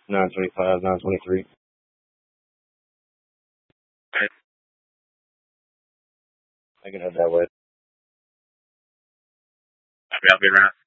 925, 923. Okay. I can head that way. I'll be around.